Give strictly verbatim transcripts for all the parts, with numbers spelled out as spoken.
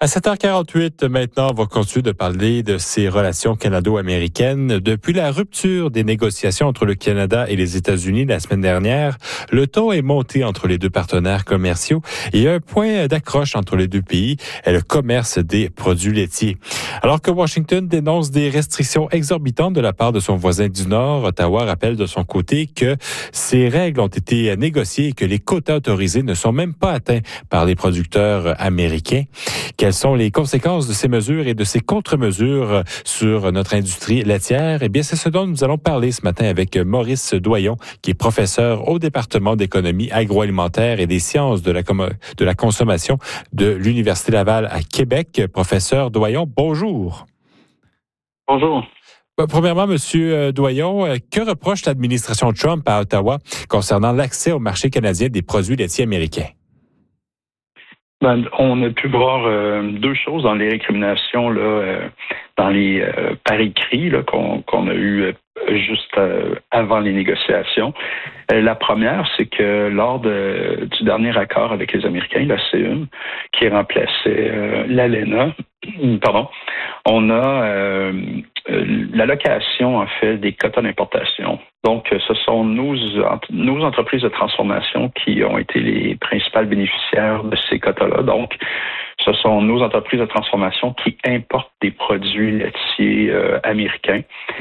À sept heures quarante-huit, maintenant, on va continuer de parler de ces relations canado-américaines. Depuis la rupture des négociations entre le Canada et les États-Unis la semaine dernière, le ton est monté entre les deux partenaires commerciaux et un point d'accroche entre les deux pays est le commerce des produits laitiers. Alors que Washington dénonce des restrictions exorbitantes de la part de son voisin du Nord, Ottawa rappelle de son côté que ces règles ont été négociées et que les quotas autorisés ne sont même pas atteints par les producteurs américains. Quelles sont les conséquences de ces mesures et de ces contre-mesures sur notre industrie laitière? Eh bien, c'est ce dont nous allons parler ce matin avec Maurice Doyon, qui est professeur au département d'économie agroalimentaire et des sciences de la, com- de la consommation de l'Université Laval à Québec. Professeur Doyon, bonjour. Bonjour. Premièrement, Monsieur Doyon, que reproche l'administration Trump à Ottawa concernant l'accès au marché canadien des produits laitiers américains? Ben, on a pu voir euh, deux choses dans les récriminations, là, euh, dans les euh, par écrit là, qu'on, qu'on a eu euh, juste euh, avant les négociations. Euh, la première, c'est que lors de, du dernier accord avec les Américains, la C U M, qui remplaçait euh, l'A L E N A, pardon, on a euh, l'allocation, en fait, des quotas d'importation. Donc, ce sont nos, nos entreprises de transformation qui ont été les principales bénéficiaires de ces quotas-là. Donc, ce sont nos entreprises de transformation qui importent des produits laitiers euh, américains.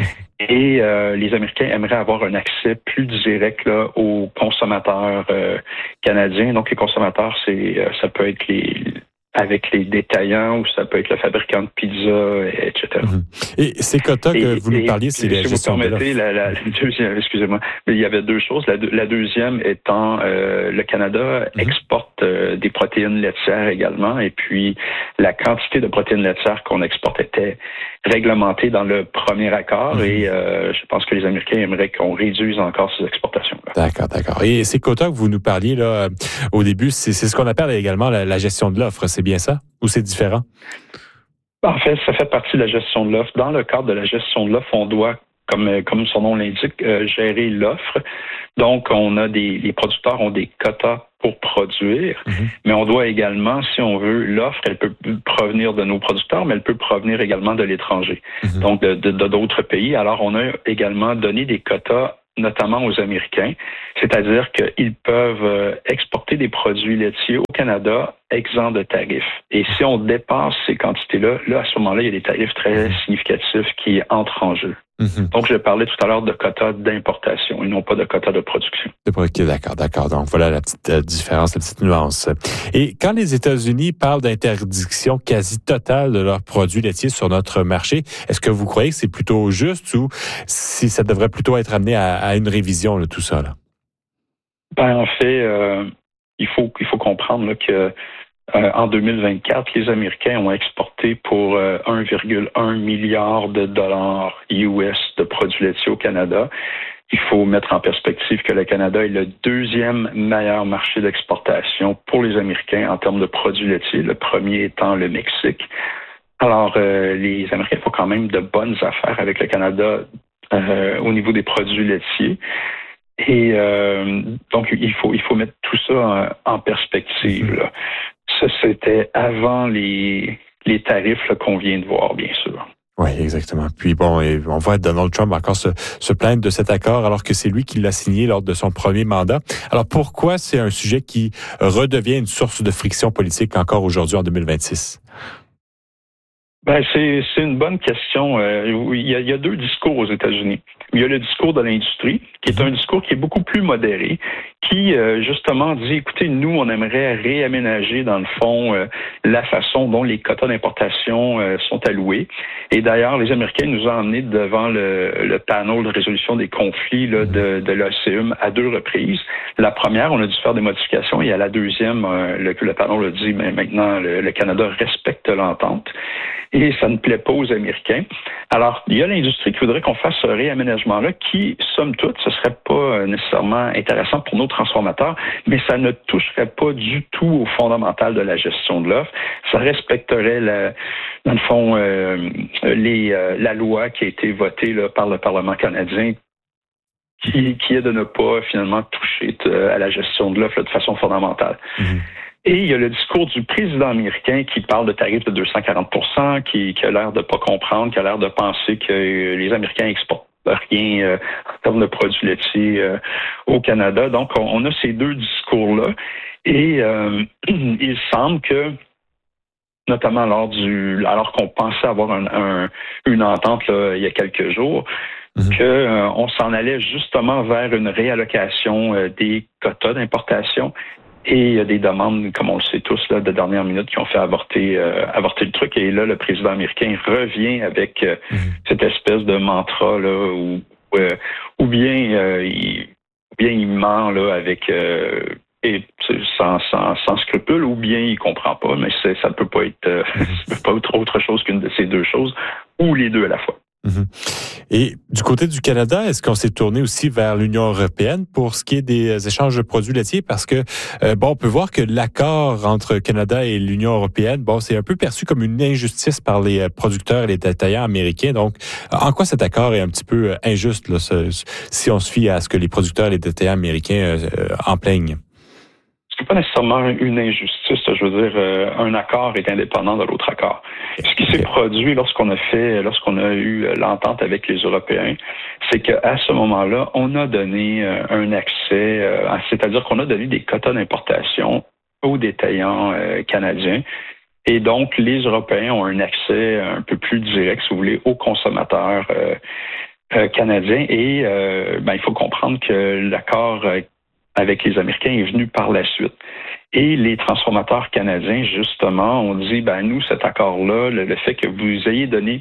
Et euh, les Américains aimeraient avoir un accès plus direct là, aux consommateurs euh, canadiens. Donc, les consommateurs, c'est euh, ça peut être les avec les détaillants ou ça peut être le fabricant de pizza, et cetera. Mm-hmm. Et ces quotas que et, vous nous parliez, c'est les gestion de l'offre. Si vous permettez, la, la deuxième, excusez-moi, il y avait deux choses. La, la deuxième étant, euh, le Canada mm-hmm. exporte euh, des protéines laitières également, et puis la quantité de protéines laitières qu'on exporte était réglementée dans le premier accord, mm-hmm. et euh, je pense que les Américains aimeraient qu'on réduise encore ces exportations-là. D'accord, d'accord. Et ces quotas que vous nous parliez là au début, c'est, c'est ce qu'on appelle également la, la gestion de l'offre. C'est bien ça? Ou c'est différent? En fait, ça fait partie de la gestion de l'offre. Dans le cadre de la gestion de l'offre, on doit, comme, comme son nom l'indique, euh, gérer l'offre. Donc, on a des, les producteurs ont des quotas pour produire, mm-hmm. mais on doit également, si on veut, l'offre, elle peut provenir de nos producteurs, mais elle peut provenir également de l'étranger, mm-hmm. donc de, de, de d'autres pays. Alors, on a également donné des quotas notamment aux Américains, c'est-à-dire qu'ils peuvent exporter des produits laitiers au Canada exempts de tarifs. Et si on dépasse ces quantités-là, là, à ce moment-là, il y a des tarifs très significatifs qui entrent en jeu. Mm-hmm. Donc, je parlais tout à l'heure de quotas d'importation et non pas de quotas de production. Okay, d'accord, d'accord. Donc, voilà la petite euh, différence, la petite nuance. Et quand les États-Unis parlent d'interdiction quasi totale de leurs produits laitiers sur notre marché, est-ce que vous croyez que c'est plutôt juste ou si ça devrait plutôt être amené à, à une révision, là, tout ça? Là? Ben, en fait, euh, il faut, il faut comprendre là, que Euh, en deux mille vingt-quatre, les Américains ont exporté pour euh, un virgule un milliard de dollars U S de produits laitiers au Canada. Il faut mettre en perspective que le Canada est le deuxième meilleur marché d'exportation pour les Américains en termes de produits laitiers, le premier étant le Mexique. Alors, euh, les Américains font quand même de bonnes affaires avec le Canada euh, au niveau des produits laitiers. Et euh, donc, il faut, il faut mettre tout ça en, en perspective, là. Ça, c'était avant les, les tarifs là, qu'on vient de voir, bien sûr. Oui, exactement. Puis bon, on voit Donald Trump encore se, se plaindre de cet accord alors que c'est lui qui l'a signé lors de son premier mandat. Alors pourquoi c'est un sujet qui redevient une source de friction politique encore aujourd'hui en deux mille vingt-six? Ben, c'est, c'est une bonne question. Euh, il, y a, il y a deux discours aux États-Unis. Il y a le discours de l'industrie, qui est un discours qui est beaucoup plus modéré, qui, euh, justement, dit, écoutez, nous, on aimerait réaménager, dans le fond, euh, la façon dont les quotas d'importation euh, sont alloués. Et d'ailleurs, les Américains nous ont emmenés devant le, le panel de résolution des conflits là, de, de l'O C U M à deux reprises. La première, on a dû faire des modifications, et à la deuxième, euh, le, le panel a dit, mais maintenant, le, le Canada respecte l'entente. Et ça ne plaît pas aux Américains. Alors, il y a l'industrie qui voudrait qu'on fasse ce réaménagement-là qui, somme toute, ce serait pas nécessairement intéressant pour nos transformateurs, mais ça ne toucherait pas du tout au fondamental de la gestion de l'offre. Ça respecterait, la, dans le fond, euh, les, euh, la loi qui a été votée là, par le Parlement canadien qui, qui est de ne pas, finalement, toucher à la gestion de l'offre là, de façon fondamentale. Mmh. Et il y a le discours du président américain qui parle de tarifs de deux cent quarante pour cent, qui, qui a l'air de pas comprendre, qui a l'air de penser que les Américains exportent rien euh, en termes de produits laitiers euh, au Canada. Donc, on, on a ces deux discours-là. Et euh, il semble que, notamment lors du, alors qu'on pensait avoir un, un, une entente là, il y a quelques jours, mmh. que euh, on s'en allait justement vers une réallocation euh, des quotas d'importation. Et il y a des demandes, comme on le sait tous, là, de dernière minute qui ont fait avorter, euh, avorter le truc. Et là, le président américain revient avec euh, mmh. cette espèce de mantra là, où, euh, ou bien euh, il, ou bien il ment là avec euh, et sans, sans, sans scrupule, ou bien il comprend pas. Mais c'est, ça ne peut pas être, euh, ça peut pas être autre chose qu'une de ces deux choses, ou les deux à la fois. Mm-hmm. Et du côté du Canada, est-ce qu'on s'est tourné aussi vers l'Union européenne pour ce qui est des échanges de produits laitiers? Parce que, euh, bon, on peut voir que l'accord entre Canada et l'Union européenne, bon, c'est un peu perçu comme une injustice par les producteurs et les détaillants américains. Donc, en quoi cet accord est un petit peu injuste, là, si on se fie à ce que les producteurs et les détaillants américains euh, en plaignent? C'est pas nécessairement une injustice. Je veux dire, euh, un accord est indépendant de l'autre accord. Ce qui s'est produit lorsqu'on a fait, lorsqu'on a eu l'entente avec les Européens, c'est qu'à ce moment-là, on a donné euh, un accès, euh, c'est-à-dire qu'on a donné des quotas d'importation aux détaillants euh, canadiens. Et donc, les Européens ont un accès un peu plus direct, si vous voulez, aux consommateurs euh, euh, canadiens. Et euh, ben, il faut comprendre que l'accord euh, avec les Américains est venu par la suite. Et les transformateurs canadiens, justement, ont dit, ben nous, cet accord-là, le, le fait que vous ayez donné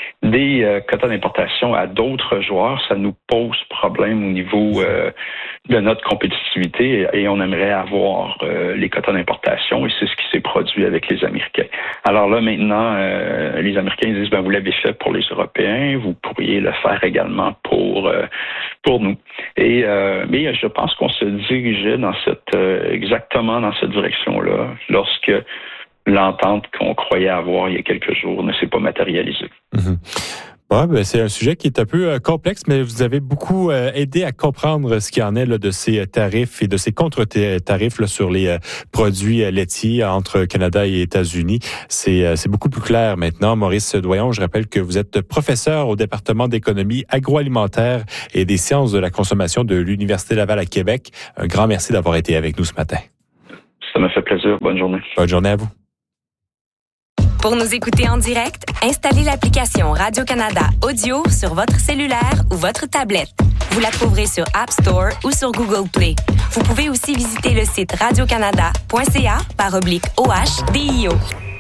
des euh, quotas d'importation à d'autres joueurs, ça nous pose problème au niveau euh, de notre compétitivité et, et on aimerait avoir euh, les quotas d'importation et c'est ce qui s'est produit avec les Américains. Alors là, maintenant, euh, les Américains disent, ben vous l'avez fait pour les Européens, vous pourriez le faire également pour euh, pour nous. Et euh, mais je pense qu'on se dirigeait dans cette euh, exactement dans cette direction-là lorsque l'entente qu'on croyait avoir il y a quelques jours ne s'est pas matérialisée. Mmh. Ouais, ben c'est un sujet qui est un peu euh, complexe, mais vous avez beaucoup euh, aidé à comprendre ce qu'il y en est là, de ces tarifs et de ces contre-tarifs là, sur les euh, produits euh, laitiers entre Canada et États-Unis. C'est, euh, c'est beaucoup plus clair maintenant. Maurice Doyon, je rappelle que vous êtes professeur au département d'économie agroalimentaire et des sciences de la consommation de l'Université Laval à Québec. Un grand merci d'avoir été avec nous ce matin. Ça m'a fait plaisir. Bonne journée. Bonne journée à vous. Pour nous écouter en direct, installez l'application Radio-Canada Audio sur votre cellulaire ou votre tablette. Vous la trouverez sur App Store ou sur Google Play. Vous pouvez aussi visiter le site radiocanada point c a par oblique O H D I O.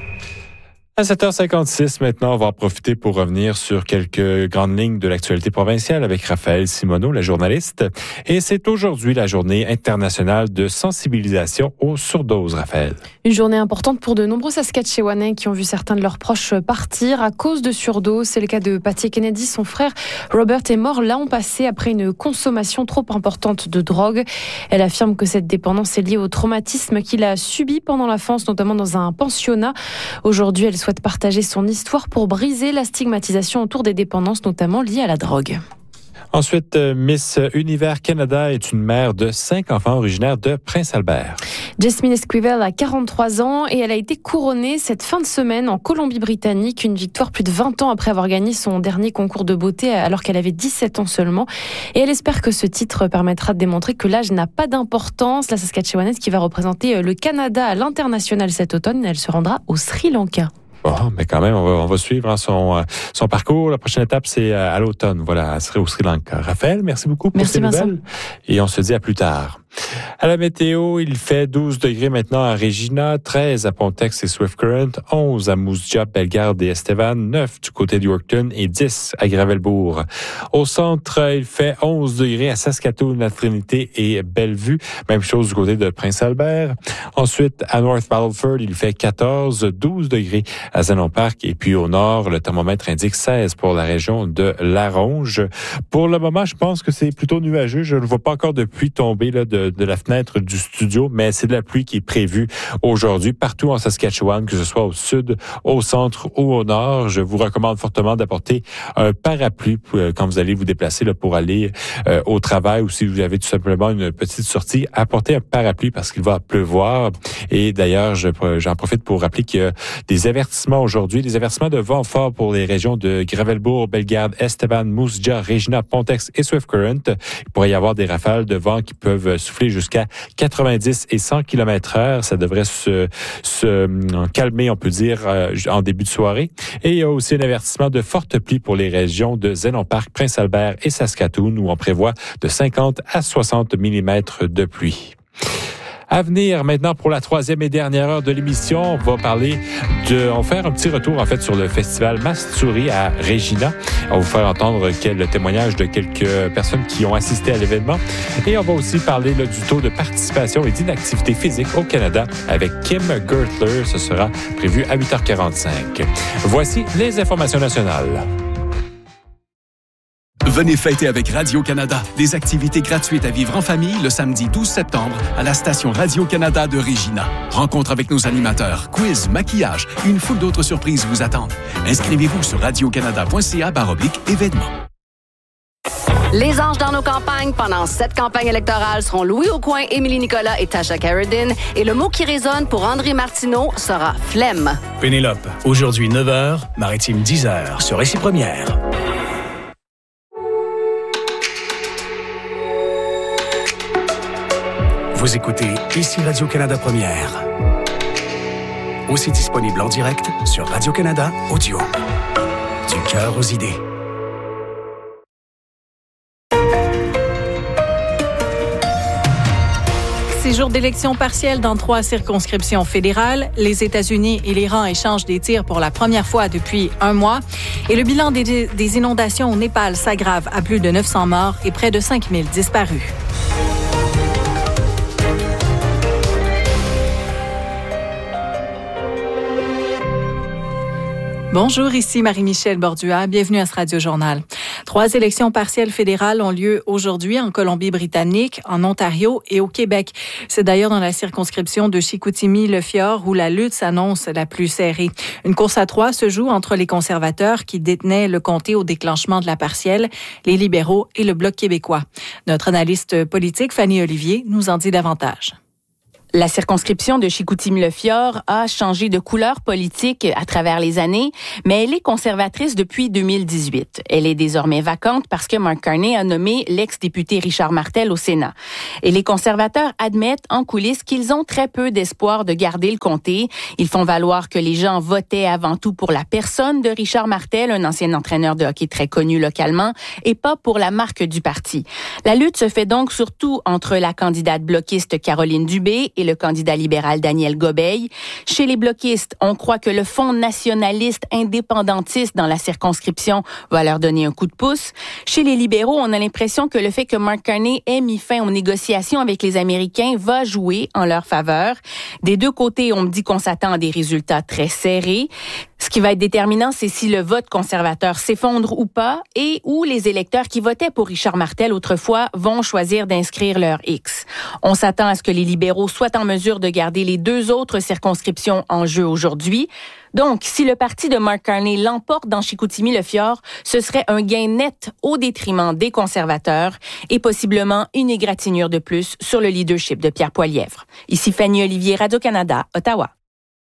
À sept heures cinquante-six, maintenant, on va en profiter pour revenir sur quelques grandes lignes de l'actualité provinciale avec Raphaël Simoneau, la journaliste. Et c'est aujourd'hui la journée internationale de sensibilisation aux surdoses, Raphaël. Une journée importante pour de nombreux Saskatchewanais qui ont vu certains de leurs proches partir à cause de surdoses. C'est le cas de Patty Kennedy. Son frère Robert est mort l'an passé après une consommation trop importante de drogue. Elle affirme que cette dépendance est liée au traumatisme qu'il a subi pendant l'enfance, notamment dans un pensionnat. Aujourd'hui, elle souhaite partager son histoire pour briser la stigmatisation autour des dépendances, notamment liées à la drogue. Ensuite, Miss Univers Canada est une mère de cinq enfants originaires de Prince-Albert. Jasmine Esquivel a quarante-trois ans et elle a été couronnée cette fin de semaine en Colombie-Britannique. Une victoire plus de vingt ans après avoir gagné son dernier concours de beauté alors qu'elle avait dix-sept ans seulement. Et elle espère que ce titre permettra de démontrer que l'âge n'a pas d'importance. La Saskatchewanaise qui va représenter le Canada à l'international cet automne, elle se rendra au Sri Lanka. Bon, mais quand même, on va, on va suivre hein, son, son parcours. La prochaine étape, c'est à l'automne. Voilà, elle serait au Sri Lanka. Raphaël, merci beaucoup pour merci ces Vincent. nouvelles. Et on se dit à plus tard. À la météo, il fait douze degrés maintenant à Regina, treize à Pontex et Swift Current, onze à Moose Jaw, Bellegarde et Estevan, neuf du côté de Yorkton et dix à Gravelbourg. Au centre, il fait onze degrés à Saskatoon, La Trinité et Bellevue. Même chose du côté de Prince-Albert. Ensuite, à North Battleford, il fait quatorze, douze degrés à Zanon Park. Et puis au nord, le thermomètre indique seize pour la région de Laronge. Pour le moment, je pense que c'est plutôt nuageux. Je ne vois pas encore de pluie tomber là, de de, de la fenêtre du studio, mais c'est de la pluie qui est prévue aujourd'hui partout en Saskatchewan, que ce soit au sud, au centre ou au nord. Je vous recommande fortement d'apporter un parapluie quand vous allez vous déplacer là, pour aller euh, au travail, ou si vous avez tout simplement une petite sortie, apportez un parapluie parce qu'il va pleuvoir. Et d'ailleurs, je, j'en profite pour rappeler qu'il y a des avertissements aujourd'hui, des avertissements de vent fort pour les régions de Gravelbourg, Bellegarde, Estevan, Moose Jaw, Regina, Pontex et Swift Current. Il pourrait y avoir des rafales de vent qui peuvent souffler jusqu'à quatre-vingt-dix et cent kilomètres heure. Ça devrait se, se calmer, on peut dire, en début de soirée. Et il y a aussi un avertissement de forte pluie pour les régions de Zénon Park, Prince-Albert et Saskatoon, où on prévoit de cinquante à soixante millimètres de pluie. À venir maintenant pour la troisième et dernière heure de l'émission, on va parler de, on va faire un petit retour en fait sur le festival Masturi à Regina. On va vous faire entendre quel témoignage de quelques personnes qui ont assisté à l'événement. Et on va aussi parler là, du taux de participation et d'inactivité physique au Canada avec Kim Gertler. Ce sera prévu à huit heures quarante-cinq. Voici les informations nationales. Venez fêter avec Radio-Canada des activités gratuites à vivre en famille le samedi douze septembre à la station Radio-Canada de Regina. Rencontre avec nos animateurs, quiz, maquillage et une foule d'autres surprises vous attendent. Inscrivez-vous sur radiocanada.ca baroblique événements. Les anges dans nos campagnes pendant cette campagne électorale seront Louis Aucoin, Émilie Nicolas et Tasha Carradine. Et le mot qui résonne pour André Martineau sera flemme. Pénélope, aujourd'hui neuf heures, Maritime dix heures sur Récit Première. Vous écoutez ici Radio-Canada Première. Aussi disponible en direct sur Radio-Canada Audio. Du cœur aux idées. Ces jours d'élections partielles dans trois circonscriptions fédérales, les États-Unis et l'Iran échangent des tirs pour la première fois depuis un mois. Et le bilan des, des inondations au Népal s'aggrave à plus de neuf cents morts et près de cinq mille disparus. Bonjour, ici Marie-Michel Bordua. Bienvenue à ce Radio-Journal. Trois élections partielles fédérales ont lieu aujourd'hui en Colombie-Britannique, en Ontario et au Québec. C'est d'ailleurs dans la circonscription de Chicoutimi-Le-Fjord où la lutte s'annonce la plus serrée. Une course à trois se joue entre les conservateurs qui détenaient le comté au déclenchement de la partielle, les libéraux et le Bloc québécois. Notre analyste politique, Fanny Olivier, nous en dit davantage. La circonscription de Chicoutimi-Le-Fjord a changé de couleur politique à travers les années, mais elle est conservatrice depuis deux mille dix-huit. Elle est désormais vacante parce que Mark Carney a nommé l'ex-député Richard Martel au Sénat. Et les conservateurs admettent en coulisses qu'ils ont très peu d'espoir de garder le comté. Ils font valoir que les gens votaient avant tout pour la personne de Richard Martel, un ancien entraîneur de hockey très connu localement, et pas pour la marque du parti. La lutte se fait donc surtout entre la candidate bloquiste Caroline Dubé et le candidat libéral Daniel Gobeil. Chez les bloquistes, on croit que le Fonds nationaliste indépendantiste dans la circonscription va leur donner un coup de pouce. Chez les libéraux, on a l'impression que le fait que Mark Carney ait mis fin aux négociations avec les Américains va jouer en leur faveur. Des deux côtés, on me dit qu'on s'attend à des résultats très serrés. Ce qui va être déterminant, c'est si le vote conservateur s'effondre ou pas et où les électeurs qui votaient pour Richard Martel autrefois vont choisir d'inscrire leur X. On s'attend à ce que les libéraux soient en mesure de garder les deux autres circonscriptions en jeu aujourd'hui. Donc, si le parti de Mark Carney l'emporte dans Chicoutimi-Le-Fjord, ce serait un gain net au détriment des conservateurs et possiblement une égratignure de plus sur le leadership de Pierre Poilievre. Ici Fanny Olivier, Radio-Canada, Ottawa.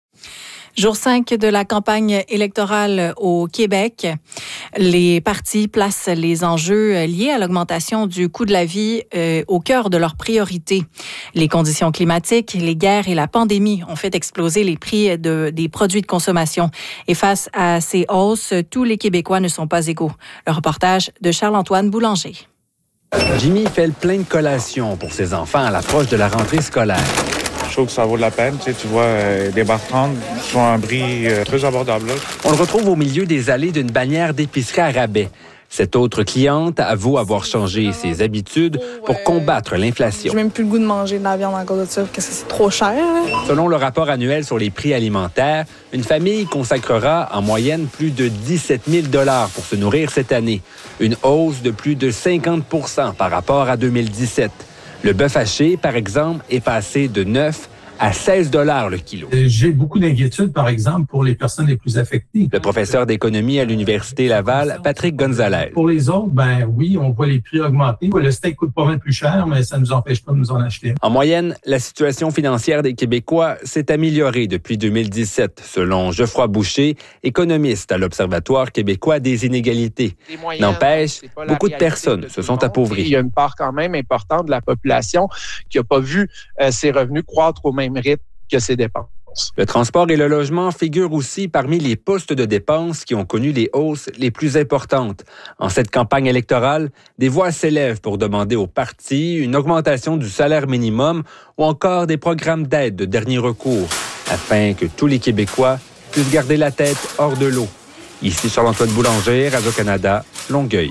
Jour cinq de la campagne électorale au Québec. Les partis placent les enjeux liés à l'augmentation du coût de la vie euh, au cœur de leurs priorités. Les conditions climatiques, les guerres et la pandémie ont fait exploser les prix de, des produits de consommation. Et face à ces hausses, tous les Québécois ne sont pas égaux. Le reportage de Charles-Antoine Boulanger. Jimmy fait le plein de collations pour ses enfants à l'approche de la rentrée scolaire. Je trouve que ça vaut de la peine. Tu sais, tu vois euh, des barres trente qui sont à un prix euh, très abordable. Là. On le retrouve au milieu des allées d'une bannière d'épicerie à rabais. Cette autre cliente avoue avoir changé ses habitudes pour combattre l'inflation. J'ai même plus le goût de manger de la viande à cause de ça, parce que c'est trop cher. Selon le rapport annuel sur les prix alimentaires, une famille consacrera en moyenne plus de dix-sept mille dollars pour se nourrir cette année. Une hausse de plus de cinquante pour cent par rapport à deux mille dix-sept. Le bœuf haché, par exemple, est passé de neuf à seize dollars le kilo. J'ai beaucoup d'inquiétudes, par exemple, pour les personnes les plus affectées. Le professeur d'économie à l'Université Laval, Patrick Gonzalez. Pour les autres, ben oui, on voit les prix augmenter. Le steak coûte pas mal plus cher, mais ça ne nous empêche pas de nous en acheter. En moyenne, la situation financière des Québécois s'est améliorée depuis deux mille dix-sept, selon Geoffroy Boucher, économiste à l'Observatoire québécois des inégalités. N'empêche, beaucoup de personnes se sont appauvries. Il y a une part quand même importante de la population qui n'a pas vu euh, ses revenus croître au même rythme que ses dépenses. Le transport et le logement figurent aussi parmi les postes de dépenses qui ont connu les hausses les plus importantes. En cette campagne électorale, des voix s'élèvent pour demander aux partis une augmentation du salaire minimum ou encore des programmes d'aide de dernier recours, afin que tous les Québécois puissent garder la tête hors de l'eau. Ici Charles-Antoine Boulanger, Radio-Canada, Longueuil.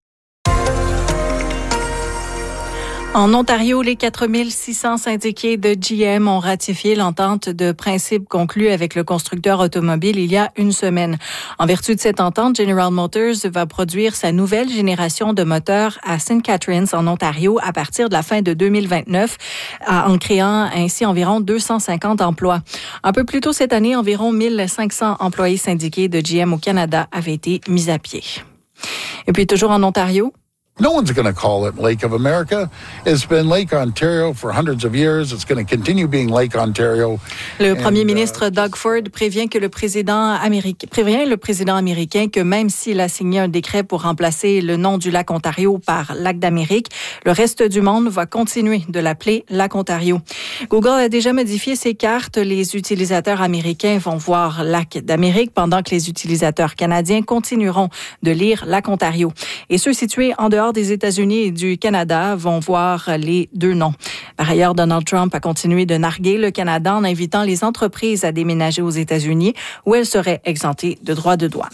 En Ontario, les quatre mille six cents syndiqués de G M ont ratifié l'entente de principe conclue avec le constructeur automobile il y a une semaine. En vertu de cette entente, General Motors va produire sa nouvelle génération de moteurs à Saint Catharines, en Ontario, à partir de la fin de deux mille vingt-neuf, en créant ainsi environ deux cent cinquante emplois. Un peu plus tôt cette année, environ mille cinq cents employés syndiqués de G M au Canada avaient été mis à pied. Et puis, toujours en Ontario, No one's going to call it Lake of America. It's been Lake Ontario for hundreds of years. It's going to continue being Lake Ontario. Le premier ministre Doug Ford prévient que le président américain prévient le président américain que même s'il a signé un décret pour remplacer le nom du lac Ontario par Lac d'Amérique, le reste du monde va continuer de l'appeler Lac Ontario. Google a déjà modifié ses cartes. Les utilisateurs américains vont voir Lac d'Amérique pendant que les utilisateurs canadiens continueront de lire Lac Ontario. Et ceux situés en dehors des États-Unis et du Canada vont voir les deux noms. Par ailleurs, Donald Trump a continué de narguer le Canada en invitant les entreprises à déménager aux États-Unis où elles seraient exemptées de droits de douane.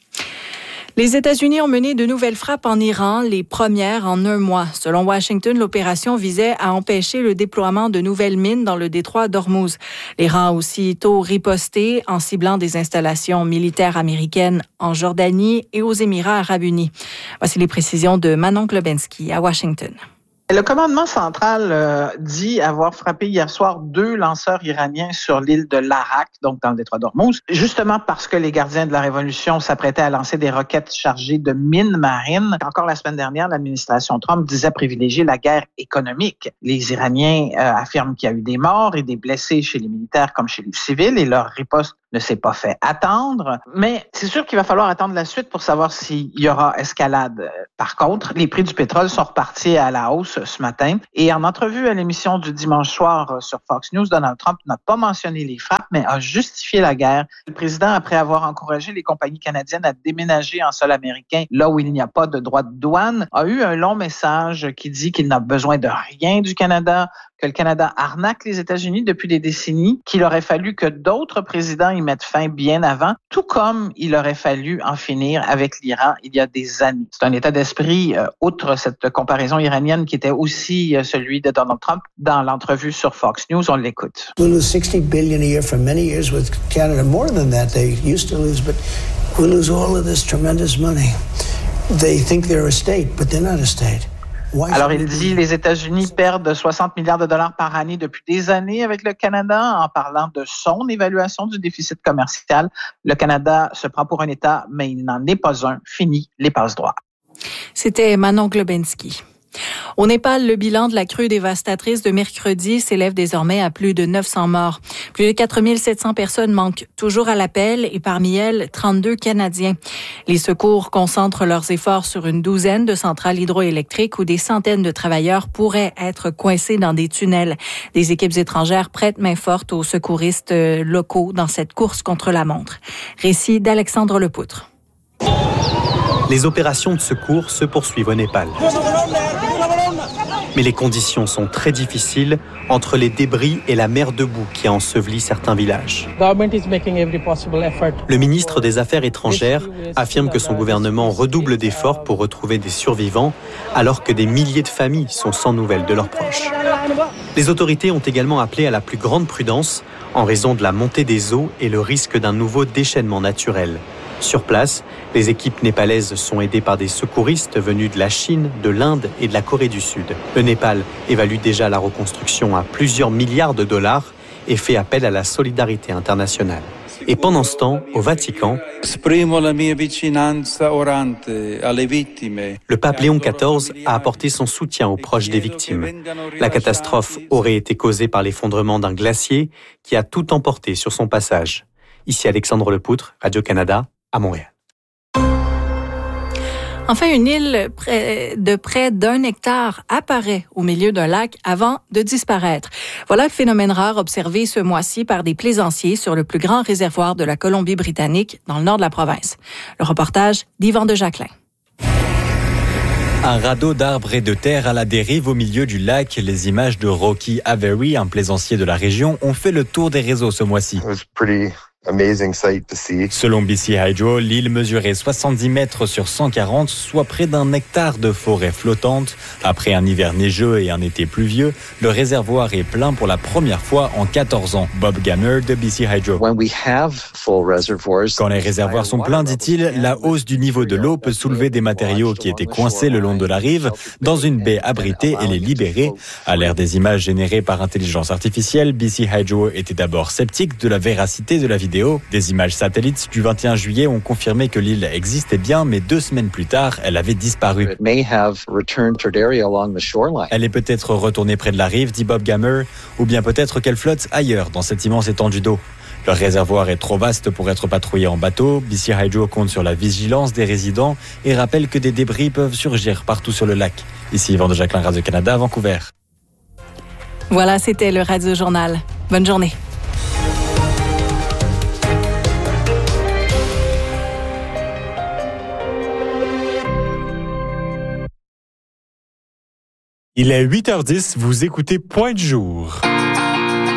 Les États-Unis ont mené de nouvelles frappes en Iran, les premières en un mois. Selon Washington, l'opération visait à empêcher le déploiement de nouvelles mines dans le détroit d'Ormuz. L'Iran a aussitôt riposté en ciblant des installations militaires américaines en Jordanie et aux Émirats arabes unis. Voici les précisions de Manon Globensky à Washington. Le commandement central euh, dit avoir frappé hier soir deux lanceurs iraniens sur l'île de l'Arak, donc dans le détroit d'Ormuz, justement parce que les gardiens de la révolution s'apprêtaient à lancer des roquettes chargées de mines marines. Encore la semaine dernière, l'administration Trump disait privilégier la guerre économique. Les Iraniens euh, affirment qu'il y a eu des morts et des blessés chez les militaires comme chez les civils et leur riposte ne s'est pas fait attendre. Mais c'est sûr qu'il va falloir attendre la suite pour savoir s'il y aura escalade. Par contre, les prix du pétrole sont repartis à la hausse ce matin. Et en entrevue à l'émission du dimanche soir sur Fox News, Donald Trump n'a pas mentionné les frappes, mais a justifié la guerre. Le président, après avoir encouragé les compagnies canadiennes à déménager en sol américain, là où il n'y a pas de droit de douane, a eu un long message qui dit qu'il n'a besoin de rien du Canada, que le Canada arnaque les États-Unis depuis des décennies, qu'il aurait fallu que d'autres présidents y mettent fin bien avant, tout comme il aurait fallu en finir avec l'Iran il y a des années. C'est un état d'esprit, euh, outre cette comparaison iranienne qui était aussi euh, celui de Donald Trump. Dans l'entrevue sur Fox News, on l'écoute. We lose sixty billion a year for many years with Canada, more than that they used to lose, but we lose all of this tremendous money. They think they're a state, but they're not a state. Alors, il dit les États-Unis perdent soixante milliards de dollars par année depuis des années avec le Canada. En parlant de son évaluation du déficit commercial, le Canada se prend pour un État, mais il n'en est pas un. Fini les passe-droits. C'était Manon Globensky. Au Népal, le bilan de la crue dévastatrice de mercredi s'élève désormais à plus de neuf cents morts. Plus de quatre mille sept cents personnes manquent toujours à l'appel et parmi elles, trente-deux Canadiens. Les secours concentrent leurs efforts sur une douzaine de centrales hydroélectriques où des centaines de travailleurs pourraient être coincés dans des tunnels. Des équipes étrangères prêtent main forte aux secouristes locaux dans cette course contre la montre. Récit d'Alexandre Lepoutre. Les opérations de secours se poursuivent au Népal. Mais les conditions sont très difficiles entre les débris et la mer de boue qui a enseveli certains villages. Le ministre des Affaires étrangères affirme que son gouvernement redouble d'efforts pour retrouver des survivants alors que des milliers de familles sont sans nouvelles de leurs proches. Les autorités ont également appelé à la plus grande prudence en raison de la montée des eaux et le risque d'un nouveau déchaînement naturel. Sur place, les équipes népalaises sont aidées par des secouristes venus de la Chine, de l'Inde et de la Corée du Sud. Le Népal évalue déjà la reconstruction à plusieurs milliards de dollars et fait appel à la solidarité internationale. Et pendant ce temps, au Vatican, le pape Léon quatorze a apporté son soutien aux proches des victimes. La catastrophe aurait été causée par l'effondrement d'un glacier qui a tout emporté sur son passage. Ici Alexandre Lepoutre, Radio-Canada, à Montréal. Enfin, une île de près d'un hectare apparaît au milieu d'un lac avant de disparaître. Voilà le phénomène rare observé ce mois-ci par des plaisanciers sur le plus grand réservoir de la Colombie-Britannique, dans le nord de la province. Le reportage d'Yvan de Jacquelin. Un radeau d'arbres et de terre à la dérive au milieu du lac. Les images de Rocky Avery, un plaisancier de la région, ont fait le tour des réseaux ce mois-ci. Selon B C Hydro, l'île mesurait soixante-dix mètres sur cent quarante, soit près d'un hectare de forêt flottante. Après un hiver neigeux et un été pluvieux, le réservoir est plein pour la première fois en quatorze ans. Bob Gammer de B C Hydro. Quand les réservoirs sont pleins, dit-il, la hausse du niveau de l'eau peut soulever des matériaux qui étaient coincés le long de la rive dans une baie abritée et les libérer. À l'ère des images générées par intelligence artificielle, B C Hydro était d'abord sceptique de la véracité de la vidéo. Des images satellites du vingt et un juillet ont confirmé que l'île existait bien, mais deux semaines plus tard, elle avait disparu. Elle est peut-être retournée près de la rive, dit Bob Gammer, ou bien peut-être qu'elle flotte ailleurs dans cette immense étendue d'eau. Le réservoir est trop vaste pour être patrouillé en bateau. B C Hydro compte sur la vigilance des résidents et rappelle que des débris peuvent surgir partout sur le lac. Ici Yvan de Jacquelin, Radio-Canada, Vancouver. Voilà, c'était le Radio Journal. Bonne journée. Il est huit heures dix, vous écoutez Point de jour.